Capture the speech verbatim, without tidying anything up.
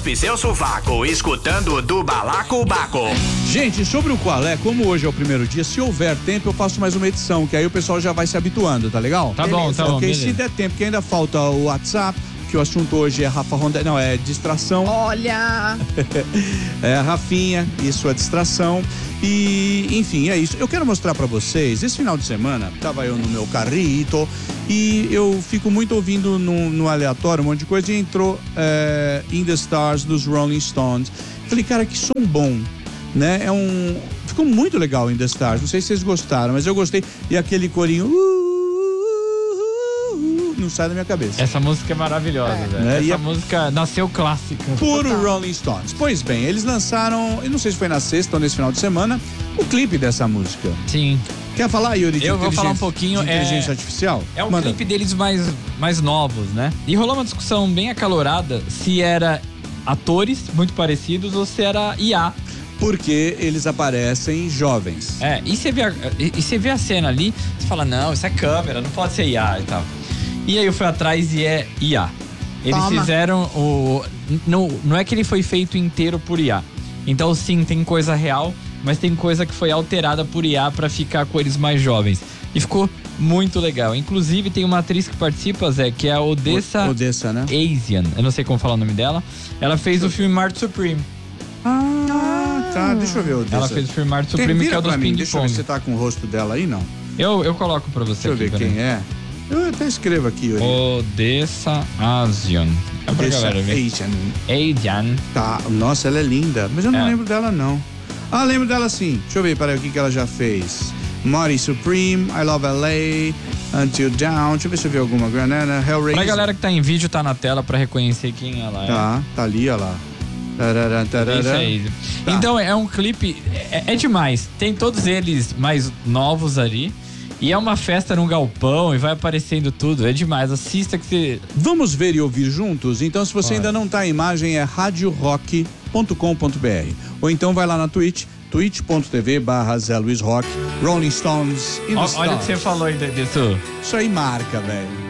cospe seu sovaco, escutando do Balacobaco. Gente, sobre o qual é, como hoje é o primeiro dia, se houver tempo eu faço mais uma edição, que aí o pessoal já vai se habituando, tá legal? Tá bom, tá bom. Ok, Beleza. se der tempo, que ainda falta o WhatsApp, que o assunto hoje é Rafa Ronda, não, é distração. Olha! É a Rafinha e sua distração. E, enfim, é isso. Eu quero mostrar pra vocês, esse final de semana, tava eu no meu carrito e eu fico muito ouvindo no, no aleatório um monte de coisa e entrou é, In the Stars dos Rolling Stones. Falei, cara, que som bom, né? É um... Ficou muito legal In the Stars, não sei se vocês gostaram, mas eu gostei. E aquele corinho... Uh, não sai da minha cabeça. Essa música é maravilhosa, É. velho. É, Essa e a- música nasceu clássica. Puro Total. Rolling Stones. Pois bem, eles lançaram, eu não sei se foi na sexta ou nesse final de semana, o clipe dessa música. Sim. Quer falar, Yuri, de Eu vou falar um inteligência- pouquinho, de inteligência é- artificial? É um Manda. clipe deles mais, mais novos, né? E rolou uma discussão bem acalorada se era atores muito parecidos ou se era I A. Porque eles aparecem jovens. É, e você vê a, e, e você vê a cena ali, você fala, não, isso é câmera, não pode ser I A e tal. E aí eu fui atrás e é I A. Eles Toma. fizeram o... Não, não é que ele foi feito inteiro por I A. Então sim, tem coisa real, mas tem coisa que foi alterada por I A pra ficar com eles mais jovens. E ficou muito legal. Inclusive tem uma atriz que participa, Zé, que é a Odessa O- Odessa, né? Asian. Eu não sei como falar o nome dela. Ela fez o filme Marte Supreme. Ah, tá. Deixa eu ver, Odessa. Ela fez o filme Marte Tem, Supreme, que é vira o dos pra mim, Ping deixa eu ver Pong. se você tá com o rosto dela aí, não. Eu, eu coloco pra você Deixa eu aqui, ver peraí. quem é. Eu até escrevo aqui, Yuri. Odessa Asian. É pra Odessa galera ver. Asian. Asian. Tá, nossa, ela é linda, mas eu não É. lembro dela, não. Ah, lembro dela sim. Deixa eu ver, peraí, o que, que ela já fez. Mori Supreme, I Love L A, Until Down, deixa eu ver se eu vi alguma. Granada, Hellraiser. Pra galera que tá em vídeo, tá na tela pra reconhecer quem ela é. Tá, tá ali, olha lá. Tarará, tarará. Isso aí. Tá. Então é um clipe, é, é demais. Tem todos eles mais novos ali. E é uma festa num galpão e vai aparecendo tudo. É demais. Assista que você. Vamos ver e ouvir juntos? Então, se você Vai. ainda não tá a imagem, é rádio rock ponto com ponto br. Ou então vai lá na Twitch, twitch ponto tv barra Zé Luiz Rock, Rolling Stones in the Ó, Stars. olha o que você falou aí disso. Isso aí marca, velho.